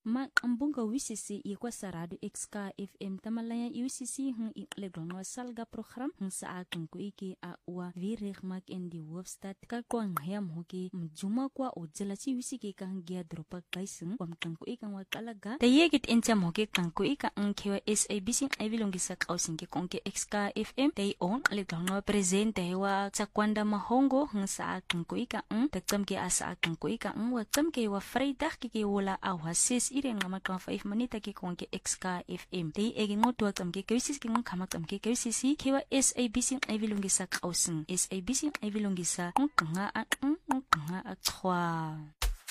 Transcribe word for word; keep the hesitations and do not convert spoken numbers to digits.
ma ambunga wisisi ikwa sarado X K F M tamalaya U C C hung iqlegronwa salga program hung sa akin ko iki a wa virig mak endi webstat ka kwang hayam hoki mjuma kwa ojela chi wisiki ka hangya dropa kaisung kwam kan ko ikang wa talaga tayegit encham hoki kan ko ika ang kewa S A B C avilongi sa kausing ke konke X K F M tay on legronwa presente wa sa kwanda mahongo hung sa akin ko ika ang taktam ke asa akin ko ika ang wa tam ke wa fredag ke wala awasis ireng nga matang five manita ke konke X K F M tay egin mo tuwa tam ke kwisis ke ng kamak tam ke kwisi kewa S A B C avilongi sa kausing S A B C avilongi sa ng kanga at ng kanga at chwa